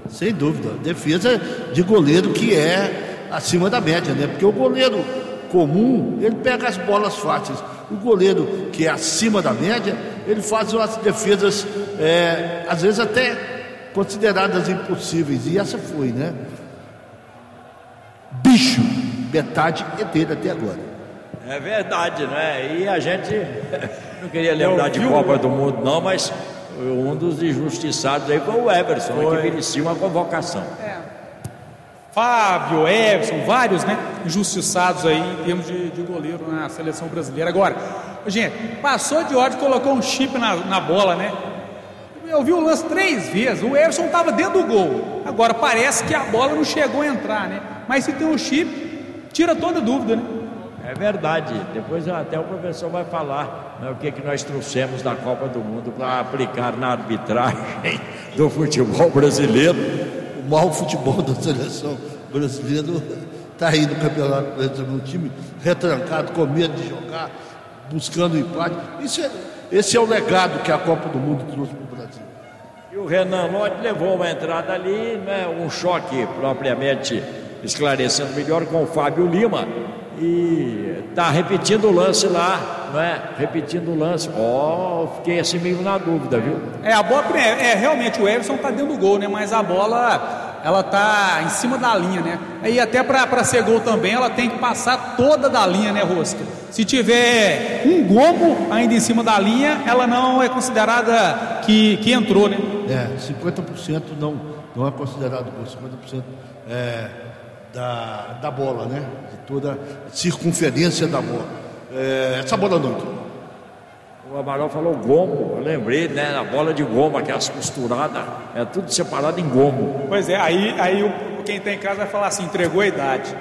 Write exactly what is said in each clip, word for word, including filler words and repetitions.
Sem dúvida. Defesa de goleiro que é acima da média, né? Porque o goleiro comum, ele pega as bolas fáceis. O goleiro que é acima da média, ele faz umas defesas, é, às vezes até consideradas impossíveis. E essa foi, né? Bicho, metade é dele até agora. É verdade, né? E a gente não queria lembrar de Copa do Mundo, não, mas um dos injustiçados aí foi o Everson, né, que merecia uma convocação. É. Fábio, Everson, vários, né, injustiçados aí em termos de, de goleiro na seleção brasileira. Agora, gente, passou de hora e colocou um chip na, na bola, né? Eu vi o lance três vezes, o Everson estava dentro do gol. Agora parece que a bola não chegou a entrar, né? Mas se tem um chip, tira toda dúvida, né? É verdade, depois até o professor vai falar, né, o que, que nós trouxemos da Copa do Mundo para aplicar na arbitragem do futebol brasileiro. O mau futebol da seleção brasileira está aí no campeonato brasileiro, um time retrancado, com medo de jogar, buscando empate. Isso é, esse é o legado que a Copa do Mundo trouxe para o Brasil. E o Renan Lodge levou uma entrada ali, né, um choque propriamente esclarecendo melhor com o Fábio Lima. E tá repetindo o lance lá, não é? Repetindo o lance. Ó, oh, fiquei assim meio na dúvida, viu? É, a bola, é, é realmente o Everson tá dentro do gol, né? Mas a bola, ela tá em cima da linha, né? Aí até para ser gol também, ela tem que passar toda da linha, né, Rosca? Se tiver um gomo ainda em cima da linha, ela não é considerada que, que entrou, né? É, cinquenta por cento não, não é considerado gol, cinquenta por cento é da, da bola, né? De toda a circunferência da bola. É, essa bola não entrou. O Amaral falou gomo, eu lembrei, né? A bola de gomo, aquelas costuradas, é tudo separado em gomo. Pois é, aí, aí o, quem tem em casa vai falar assim, entregou a idade.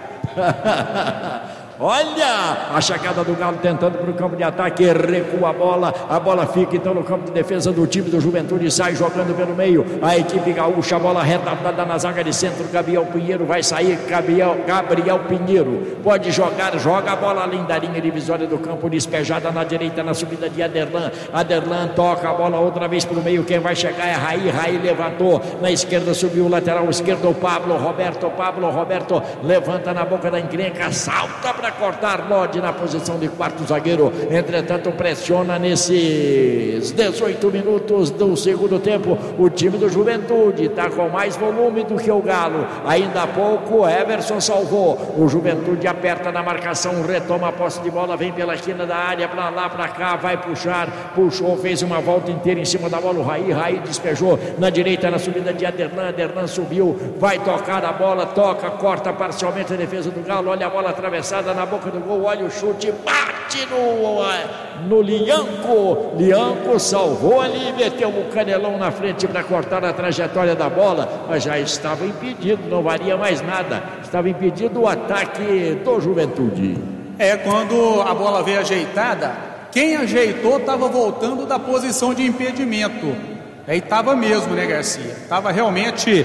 Olha a chegada do Galo tentando para o campo de ataque, recua a bola, a bola fica então no campo de defesa do time do Juventude, sai jogando pelo meio, a equipe gaúcha, a bola retardada na zaga de centro, Gabriel Pinheiro vai sair, Gabriel, Gabriel Pinheiro pode jogar, joga a bola além da linha divisória do campo, despejada na direita na subida de Aderlan, Aderlan toca a bola outra vez para o meio, quem vai chegar é Raí, Raí levantou, na esquerda subiu o lateral esquerdo, o Pablo Roberto, Pablo Roberto levanta na boca da encrenca, salta para cortar Lodge na posição de quarto zagueiro, entretanto pressiona nesses dezoito minutos do segundo tempo o time do Juventude, está com mais volume do que o Galo, ainda há pouco Everson salvou, o Juventude aperta na marcação, retoma a posse de bola, vem pela esquina da área, para lá, para cá, vai puxar, puxou, fez uma volta inteira em cima da bola, o Raí, Raí despejou na direita na subida de Aderlan, Aderlan subiu, vai tocar a bola, toca, corta parcialmente a defesa do Galo, olha a bola atravessada na boca do gol, olha o chute, bate no, no Lianco, Lianco salvou ali, meteu o canelão na frente para cortar a trajetória da bola, mas já estava impedido, não valia mais nada, estava impedido o ataque do Juventude. É, quando a bola veio ajeitada, quem ajeitou estava voltando da posição de impedimento, aí estava mesmo, né, Garcia? Estava realmente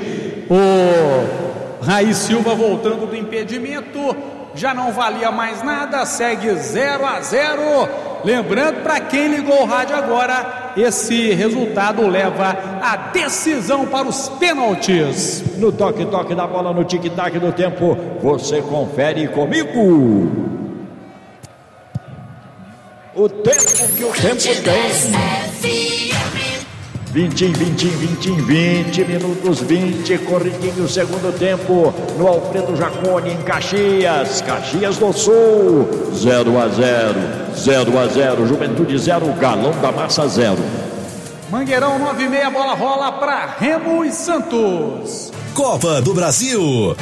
o Raí Silva voltando do impedimento, já não valia mais nada, segue zero a zero. Lembrando, para quem ligou o rádio agora, esse resultado leva a decisão para os pênaltis. No toque-toque da bola, no tic-tac do tempo, você confere comigo. O tempo que o tempo tem. vinte, vinte, vinte, vinte minutos, vinte, corridinho, segundo tempo, no Alfredo Jaconi, em Caxias, Caxias do Sul, zero a zero, zero a zero, Juventude zero, Galão da Massa zero. Mangueirão nove e meia, bola rola para Remo e Santos. Copa do Brasil.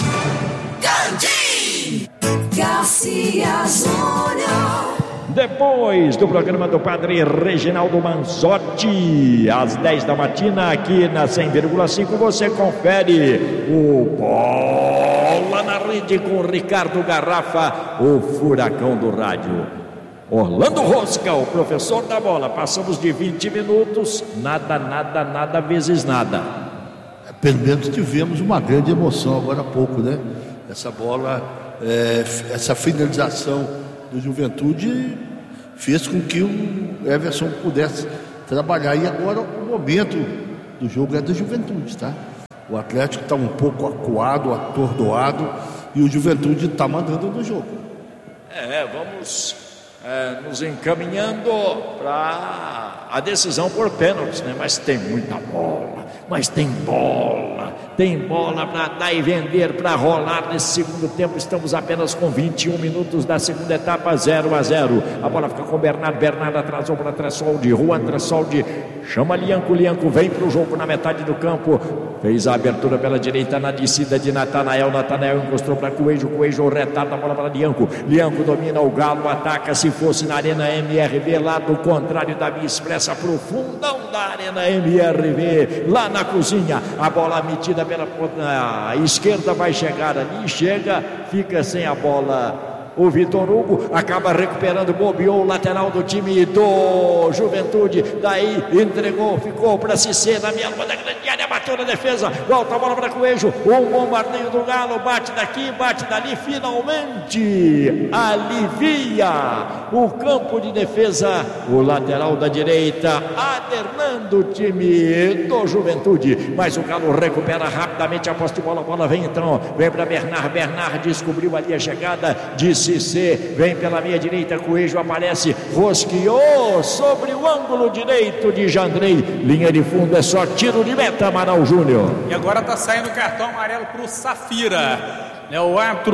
Candim! Garcia Júnior. Depois do programa do Padre Reginaldo Manzotti, às dez da matina, aqui na cem vírgula cinco, você confere o Bola na Rede com Ricardo Garrafa, o furacão do rádio. Orlando Rosca, o professor da bola. Passamos de vinte minutos, nada, nada, nada vezes nada. Pelo menos tivemos uma grande emoção agora há pouco, né? Essa bola, é, essa finalização do Juventude fez com que o Everson pudesse trabalhar, e agora o momento do jogo é da Juventude, tá? O Atlético está um pouco acuado, atordoado, e o Juventude está mandando no jogo. É, vamos é, nos encaminhando para a decisão por pênaltis, né? Mas tem muita bola, mas tem bola, tem bola para dar e vender, para rolar nesse segundo tempo. Estamos apenas com vinte e um minutos da segunda etapa, zero a zero. A bola fica com o Bernardo, Bernardo atrasou para Tressoldi, Juan Tressoldi chama Lianco, Lianco vem para o jogo na metade do campo, fez a abertura pela direita na descida de Natanael, Natanael encostou para Coelho, Coelho retarda a bola para Lianco, Lianco domina o Galo, ataca, se fosse na Arena M R V, lá do contrário da Via Expressa, pro fundão da Arena M R V, lá na cozinha, a bola metida pela ponta esquerda vai chegar ali, chega, fica sem a bola. O Vitor Hugo acaba recuperando, bobeou o lateral do time do Juventude. Daí entregou, ficou para Cissé na minha da grande área, bateu na defesa, volta a bola para Coelho. Um bombardeio do Galo, bate daqui, bate dali, finalmente alivia o campo de defesa. O lateral da direita, adernando o time do Juventude. Mas o Galo recupera rapidamente a posse de bola. A bola vem então, vem para Bernard. Bernard descobriu ali a chegada de Cissé, vem pela meia direita, Coelho aparece, rosqueou sobre o ângulo direito de Jandrei, linha de fundo, é só tiro de meta, Amaral Júnior. E agora está saindo o cartão amarelo para o Safira, é o árbitro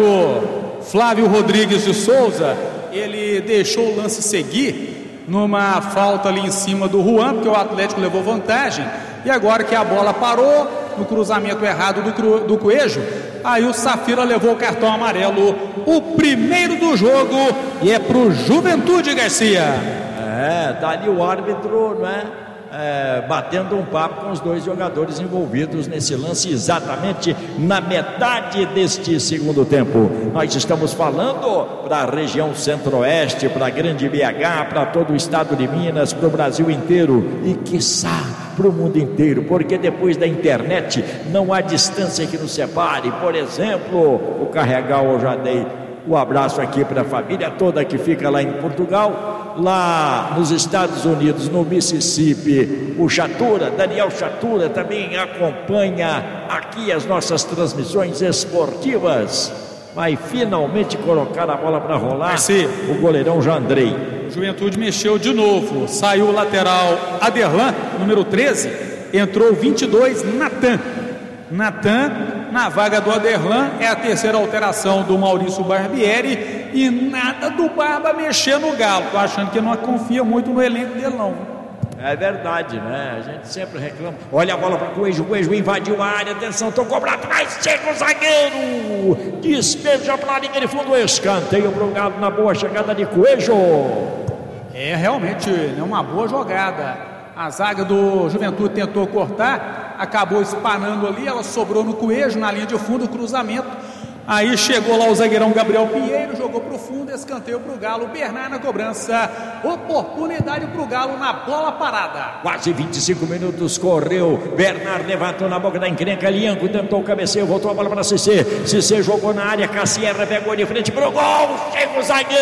Flávio Rodrigues de Souza, ele deixou o lance seguir numa falta ali em cima do Juan, porque o Atlético levou vantagem, e agora que a bola parou no cruzamento errado do, do Coelho, aí o Safira levou o cartão amarelo, o primeiro do jogo, e é pro Juventude, Garcia. É, tá ali o árbitro, não é? É, batendo um papo com os dois jogadores envolvidos nesse lance, exatamente na metade deste segundo tempo. Nós estamos falando para a região centro-oeste, para a grande B H, para todo o estado de Minas, para o Brasil inteiro e quiçá para o mundo inteiro, porque depois da internet não há distância que nos separe. Por exemplo, o Carregal, eu já dei o abraço aqui para a família toda que fica lá em Portugal, lá nos Estados Unidos, no Mississippi, o Chatura, Daniel Chatura também acompanha aqui as nossas transmissões esportivas. Vai finalmente colocar a bola para rolar, Sim. O goleirão Jandrei. Juventude mexeu de novo, saiu o lateral Aderlan, número treze, entrou o vinte e dois, Natan. Natan na vaga do Aderlan, é a terceira alteração do Maurício Barbieri, e nada do Barba mexer no Galo. Tô achando que não confia muito no elenco dele não. É verdade, né? A gente sempre reclama. Olha a bola para o Coelho, o Coelho invadiu a área, atenção, tocou para trás, chega o zagueiro, despeja para a linha de fundo, escanteio para o Galo na boa chegada de Coelho. É realmente é uma boa jogada. A zaga do Juventude tentou cortar, acabou espanando ali, ela sobrou no Coelho, na linha de fundo, cruzamento. Aí chegou lá o zagueirão Gabriel Pinheiro, jogou pro fundo, escanteio pro Galo, Bernard na cobrança, oportunidade pro Galo na bola parada. Quase vinte e cinco minutos, correu, Bernard levantou na boca da encrenca, Lianco tentou o cabeceio, voltou a bola para Cissé, Cissé jogou na área, Cassierra pegou de frente pro gol, chega o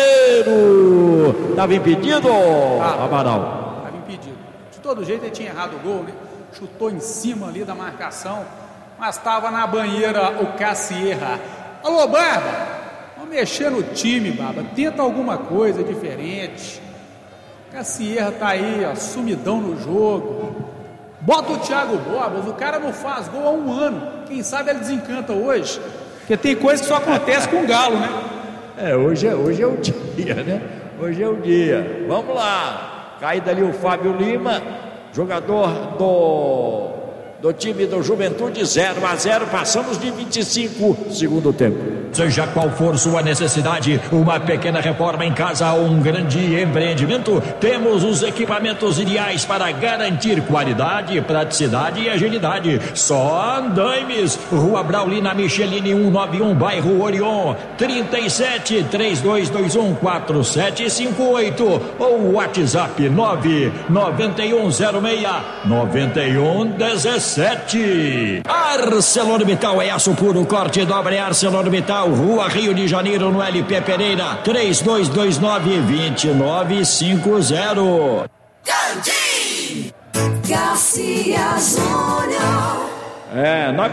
zagueiro, estava impedido, ah, Amaral. Estava impedido, de todo jeito ele tinha errado o gol, né? Chutou em cima ali da marcação, mas estava na banheira o Cassierra. Alô, Barba, vamos mexer no time, Barba, tenta alguma coisa diferente. Cassierra tá aí, ó, sumidão no jogo. Bota o Thiago Borbas, o cara não faz gol há um ano, quem sabe ele desencanta hoje, porque tem coisa que só acontece com o Galo, né? É, hoje é, hoje é o dia, né? Hoje é o dia. Vamos lá, cai dali o Fábio Lima, jogador do... do time do Juventude, zero a zero, passamos de vinte e cinco, segundo tempo. Seja qual for sua necessidade, uma pequena reforma em casa ou um grande empreendimento, temos os equipamentos ideais para garantir qualidade, praticidade e agilidade. Só Andaimes, Rua Braulina Michelini cento e noventa e um, bairro Orion, trinta e sete, três dois dois um, quatro sete cinco oito ou WhatsApp nove nove um zero seis nove um um sete. ArcelorMittal é aço puro, corte dobra, é ArcelorMittal, Rua Rio de Janeiro, no L P Pereira, três dois dois nove, dois nove cinco zero. Garcia Júnior. É, nós